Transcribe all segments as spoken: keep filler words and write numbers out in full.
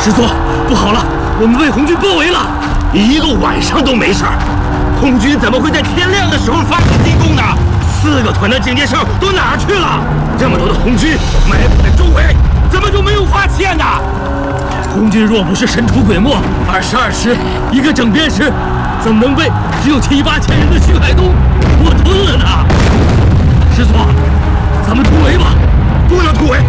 师座，不好了，我们被红军包围了， 一个晚上都没事儿，红军怎么会在天亮的时候发起进攻呢？四个团的警戒哨都哪儿去了？这么多的红军埋伏在周围，怎么就没有发现呢？ 红军若不是神出鬼没，二十二师一个整编师，怎能被只有七八千人的徐海东活吞了呢？师座，咱们突围吧！ 不能突围！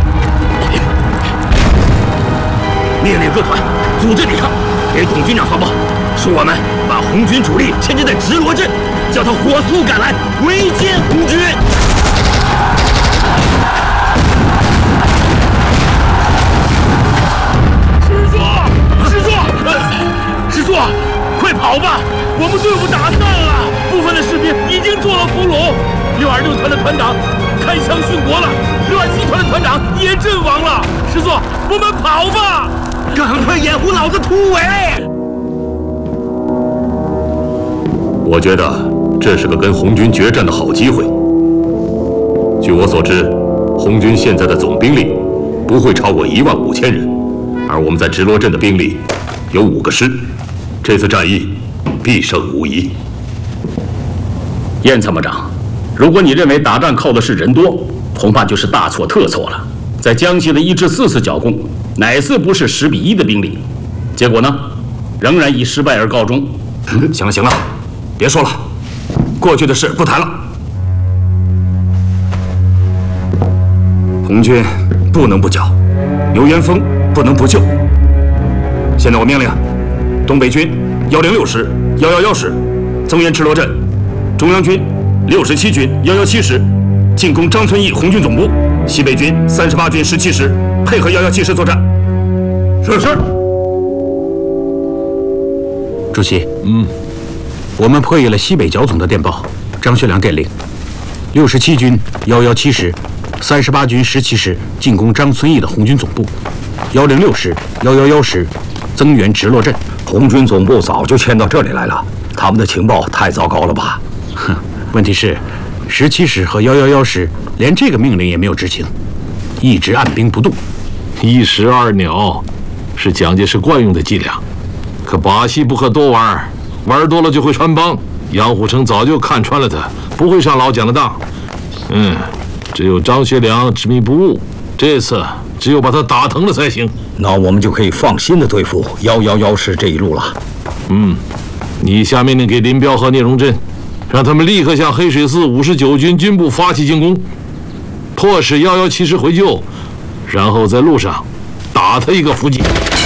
命令各团组织抵抗，给董军长发报，说我们把红军主力牵制在直罗镇，叫他火速赶来围歼红军。 师座，师座，师座，快跑吧！我们队伍打散了，部分的士兵已经做了俘虏。六二六团的团长开枪殉国了，六二七团的团长也阵亡了。师座，我们跑吧！ 赶快掩护老子突围！ 我觉得这是个跟红军决战的好机会。据我所知，红军现在的总兵力不会超过一万五千人，而我们在直罗镇的兵力有五个师，这次战役必胜无疑。 燕参谋长，如果你认为打仗靠的是人多，恐怕就是大错特错了。在江西的一至四次剿共，哪次不是十比一的兵力？结果呢，仍然以失败而告终。 嗯，行了行了，别说了，过去的事不谈了。红军不能不剿，刘元峰不能不救。现在我命令东北军幺零六师、幺幺幺师增援直罗镇，中央军六十七军幺幺七师进攻张存义红军总部，西北军三十八军十七师配合幺幺七师作战。是是。 主席，嗯，我们破译了西北剿总的电报。张学良电令：六十七军幺幺七师、三十八军十七师进攻张存义的红军总部，幺零六师、幺幺幺师增援直洛镇。 红军总部早就迁到这里来了，他们的情报太糟糕了吧？ 哼，问题是，十七师和幺幺幺师连这个命令也没有执行，一直按兵不动。 一石二鸟，是蒋介石惯用的伎俩。可把戏不可多玩，玩多了就会穿帮。杨虎城早就看穿了他，不会上老蒋的当。嗯，只有张学良执迷不悟，这次只有把他打疼了才行。 那我们就可以放心的对付幺幺幺师这一路了。 嗯，你下命令给林彪和聂荣臻，让他们立刻向黑水寺五十九军军部发起进攻，迫使幺幺七师回救，然后在路上打他一个伏击。